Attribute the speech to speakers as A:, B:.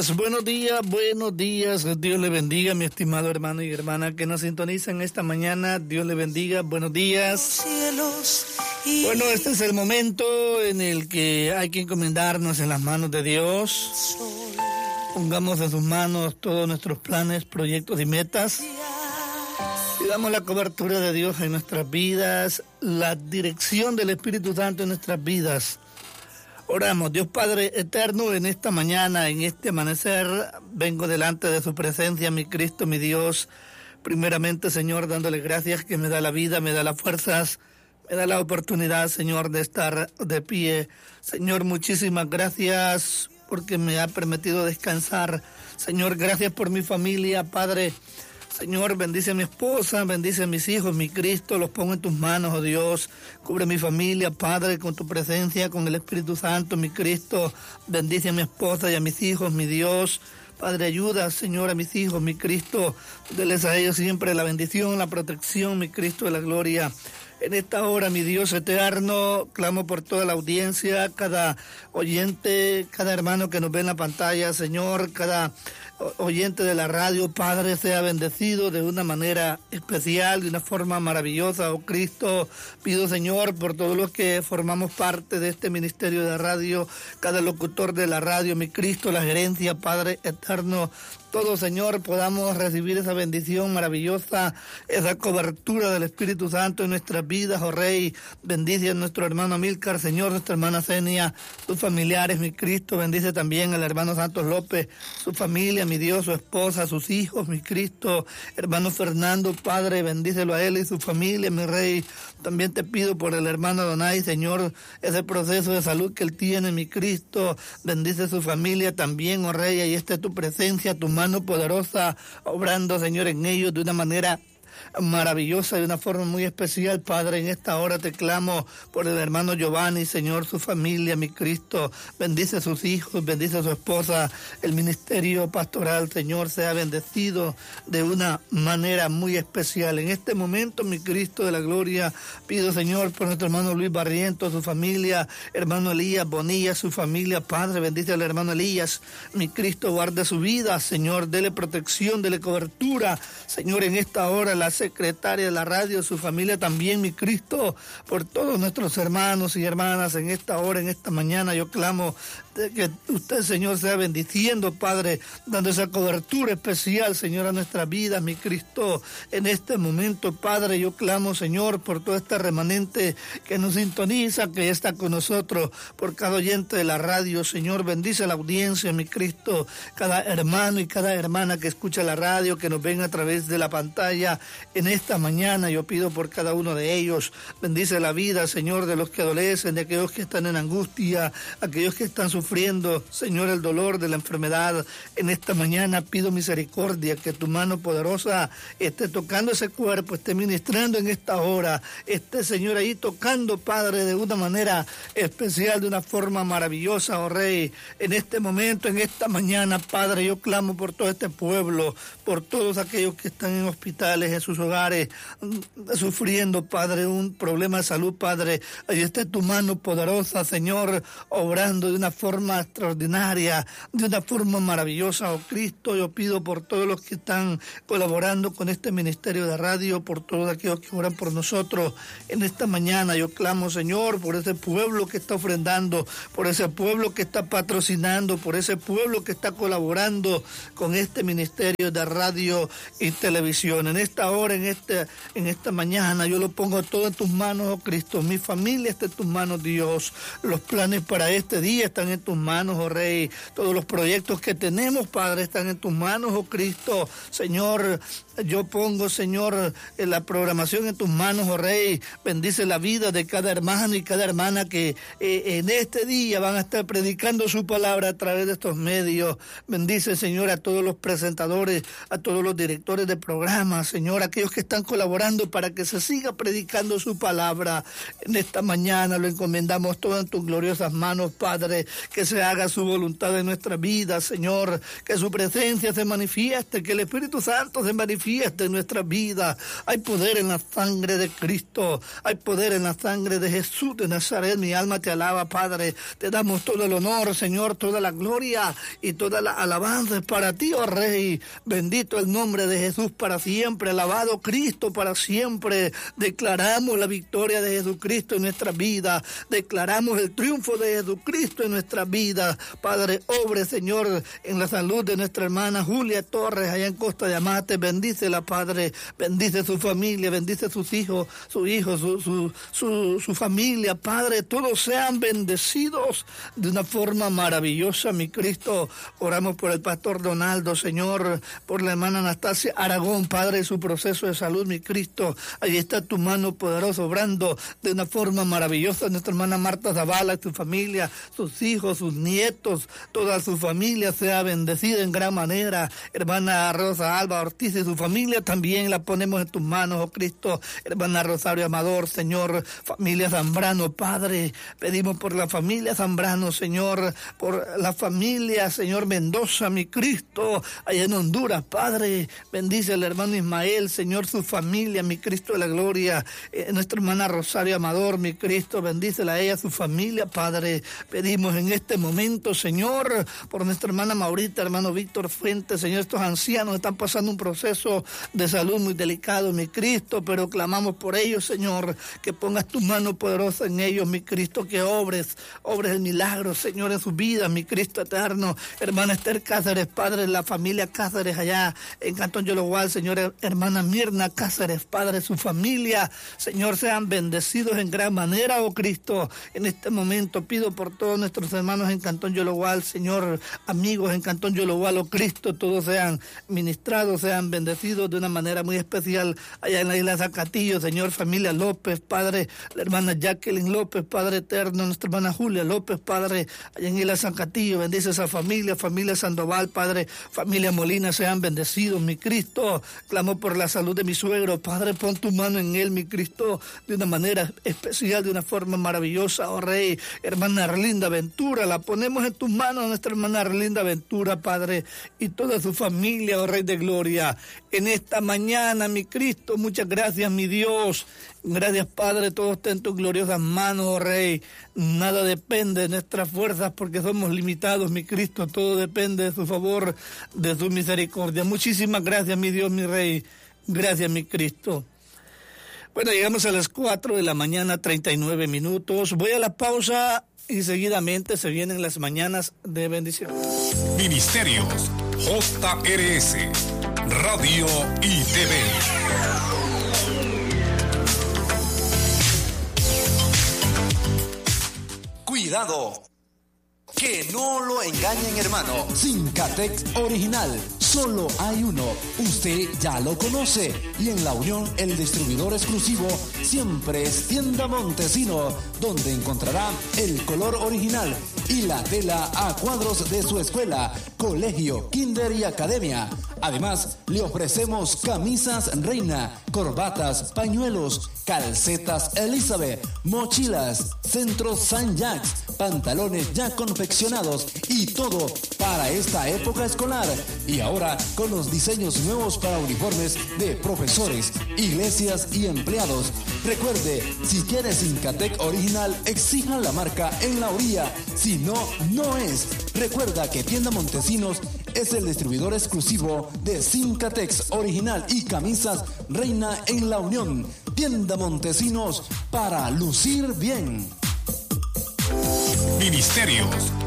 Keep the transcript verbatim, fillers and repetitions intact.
A: Buenos días, buenos días, Dios le bendiga, mi estimado hermano y hermana que nos sintonizan esta mañana, Dios le bendiga, buenos días. Bueno, este es el momento en el que hay que encomendarnos en las manos de Dios, pongamos en sus manos todos nuestros planes, proyectos y metas, y damos la cobertura de Dios en nuestras vidas, la dirección del Espíritu Santo en nuestras vidas. Oramos. Dios Padre eterno, en esta mañana, en este amanecer, vengo delante de su presencia, mi Cristo, mi Dios. Primeramente, Señor, dándole gracias que me da la vida, me da las fuerzas, me da la oportunidad, Señor, de estar de pie. Señor, muchísimas gracias porque me ha permitido descansar. Señor, gracias por mi familia, Padre. Señor, bendice a mi esposa, bendice a mis hijos, mi Cristo, los pongo en tus manos, oh Dios. Cubre mi familia, Padre, con tu presencia, con el Espíritu Santo, mi Cristo. Bendice a mi esposa y a mis hijos, mi Dios. Padre, ayuda, Señor, a mis hijos, mi Cristo. Deles a ellos siempre la bendición, la protección, mi Cristo de la gloria. En esta hora, mi Dios eterno, clamo por toda la audiencia, cada oyente, cada hermano que nos ve en la pantalla, Señor, cada oyente de la radio, Padre, sea bendecido de una manera especial, de una forma maravillosa, oh Cristo. Pido, Señor, por todos los que formamos parte de este ministerio de radio, cada locutor de la radio, mi Cristo, la gerencia, Padre eterno, todos, Señor, podamos recibir esa bendición maravillosa, esa cobertura del Espíritu Santo en nuestras vidas, oh Rey. Bendice a nuestro hermano Amílcar, Señor, nuestra hermana Zenia, sus familiares, mi Cristo. Bendice también al hermano Santos López, su familia, mi Dios, su esposa, sus hijos, mi Cristo. Hermano Fernando, Padre, bendícelo a él y su familia, mi Rey. También te pido por el hermano Donay, Señor, ese proceso de salud que él tiene, mi Cristo. Bendice su familia también, oh Rey. Ahí está tu presencia, tu mano poderosa, obrando, Señor, en ellos de una manera maravillosa, de una forma muy especial, Padre. En esta hora te clamo por el hermano Giovanni, Señor, su familia, mi Cristo. Bendice a sus hijos, bendice a su esposa, el ministerio pastoral, Señor, sea bendecido de una manera muy especial. En este momento, mi Cristo de la gloria, pido, Señor, por nuestro hermano Luis Barrientos, su familia, hermano Elías Bonilla, su familia, Padre, bendice al hermano Elías, mi Cristo, guarde su vida, Señor, dele protección, dele cobertura, Señor, en esta hora, la secretaria de la radio, su familia también, mi Cristo, por todos nuestros hermanos y hermanas en esta hora, en esta mañana, yo clamo de que usted, Señor, sea bendiciendo, Padre, dando esa cobertura especial, Señor, a nuestras vidas, mi Cristo, en este momento, Padre, yo clamo, Señor, por todo este remanente que nos sintoniza, que está con nosotros, por cada oyente de la radio, Señor, bendice la audiencia, mi Cristo, cada hermano y cada hermana que escucha la radio, que nos ven a través de la pantalla. En esta mañana yo pido por cada uno de ellos, bendice la vida, Señor, de los que adolecen, de aquellos que están en angustia, aquellos que están sufriendo, Señor, el dolor de la enfermedad. En esta mañana pido misericordia, que tu mano poderosa esté tocando ese cuerpo, esté ministrando en esta hora, esté, Señor, ahí tocando, Padre, de una manera especial, de una forma maravillosa, oh Rey. En este momento, en esta mañana, Padre, yo clamo por todo este pueblo, por todos aquellos que están en hospitales, en sus hogares, sufriendo, Padre, un problema de salud, Padre. Ahí está tu mano poderosa, Señor, obrando de una forma extraordinaria, de una forma maravillosa, oh Cristo. Yo pido por todos los que están colaborando con este ministerio de radio, por todos aquellos que oran por nosotros. En esta mañana yo clamo, Señor, por ese pueblo que está ofrendando, por ese pueblo que está patrocinando, por ese pueblo que está colaborando con este ministerio de radio y televisión. En esta hora, en este, en esta mañana, yo lo pongo todo en tus manos, oh Cristo. Mi familia está en tus manos, Dios. Los planes para este día están en tus manos, oh Rey. Todos los proyectos que tenemos, Padre, están en tus manos, oh Cristo. Señor, yo pongo, Señor, en la programación en tus manos, oh Rey. Bendice la vida de cada hermano y cada hermana que eh, en este día van a estar predicando su palabra a través de estos medios. Bendice, Señor, a todos los presentadores, a todos los directores de programas, Señor, aquellos que están colaborando para que se siga predicando su palabra. En esta mañana lo encomendamos todo en tus gloriosas manos, Padre. que se haga su voluntad en nuestra vida, Señor, que su presencia se manifieste, que el Espíritu Santo se manifieste en nuestra vida. Hay poder en la sangre de Cristo, hay poder en la sangre de Jesús de Nazaret. Mi alma te alaba, Padre, te damos todo el honor, Señor, toda la gloria y toda la alabanza para ti, oh Rey. Bendito el nombre de Jesús para siempre, alabado Cristo para siempre. Declaramos la victoria de Jesucristo en nuestra vida, declaramos el triunfo de Jesucristo en nuestra vida. Padre, obre, Señor, en la salud de nuestra hermana Julia Torres, allá en Costa de Amate. Bendícela, Padre, bendice su familia, bendice sus hijos, su hijo, su, su, su, su familia, Padre, todos sean bendecidos de una forma maravillosa, mi Cristo. Oramos por el pastor Donaldo, Señor, por la hermana Anastasia Aragón, Padre, su proceso de salud, mi Cristo. Ahí está tu mano poderosa obrando de una forma maravillosa. Nuestra hermana Marta Zavala y su familia, sus hijos, sus nietos, toda su familia sea bendecida en gran manera. Hermana Rosa Alba Ortiz y su familia también la ponemos en tus manos, oh Cristo. Hermana Rosario Amador, Señor, familia Zambrano, Padre, pedimos por la familia Zambrano, Señor, por la familia, Señor, Mendoza, mi Cristo, allá en Honduras, Padre, bendice al hermano Ismael, Señor, su familia, mi Cristo de la gloria. Eh, nuestra hermana Rosario Amador, mi Cristo, bendícela a ella, su familia, Padre. Pedimos en este momento, Señor, por nuestra hermana Maurita, hermano Víctor Fuentes, Señor, estos ancianos están pasando un proceso de salud muy delicado, mi Cristo, pero clamamos por ellos, Señor, que pongas tu mano poderosa en ellos, mi Cristo, que obres, obres el milagro, Señor, en su vida, mi Cristo eterno. Hermana Esther Cáceres, Padre, la familia Cáceres allá en Cantón Yologual, Señor, hermana Mirna Cáceres, Padre, su familia, Señor, sean bendecidos en gran manera, oh Cristo. En este momento pido por todos nuestros hermanos en Cantón Yologual, Señor, amigos en Cantón Yologual, oh Cristo, todos sean ministrados, sean bendecidos de una manera muy especial allá en la isla Zacatillo, Señor, familia López, Padre, la hermana Jacqueline López, Padre eterno, nuestra hermana Julia López, Padre, allá en isla Zacatillo, bendice esa familia, familia Sandoval, Padre, familia Molina, sean bendecidos, mi Cristo. Clamo por la salud de mi suegro, Padre, pon tu mano en él, mi Cristo, de una manera especial, de una forma maravillosa, oh Rey. Hermana Arlinda Ventura, la ponemos en tus manos, nuestra hermana Arlinda Ventura, Padre, y toda su familia, oh Rey de gloria. En esta mañana, mi Cristo, muchas gracias, mi Dios. Gracias, Padre, todo está en tus gloriosas manos, oh Rey. Nada depende de nuestras fuerzas porque somos limitados, mi Cristo. Todo depende de su favor, de su misericordia. Muchísimas gracias, mi Dios, mi Rey. Gracias, mi Cristo. Bueno, llegamos a las cuatro de la mañana, treinta y nueve minutos. Voy a la pausa y seguidamente se vienen las mañanas de bendición.
B: Ministerios J R S, Radio y T V.
C: Cuidado, que no lo engañen, hermano. Sincatex original, solo hay uno. Usted ya lo conoce. Y en La Unión, el distribuidor exclusivo siempre es Tienda Montesino, donde encontrará el color original y la tela a cuadros de su escuela, colegio, kinder y academia. Además, le ofrecemos camisas Reina, corbatas, pañuelos, calcetas Elizabeth, mochilas, centros Saint Jacques, pantalones ya confeccionados y todo para esta época escolar. Y ahora con los diseños nuevos para uniformes de profesores, iglesias y empleados. Recuerde, si quiere Sincatec original, exija la marca en la orilla. Si no, no es. Recuerda que Tienda Montesinos es el distribuidor exclusivo de Sincatex original y camisas Reina en La Unión. Tienda Montesinos, para lucir bien.
B: Ministerios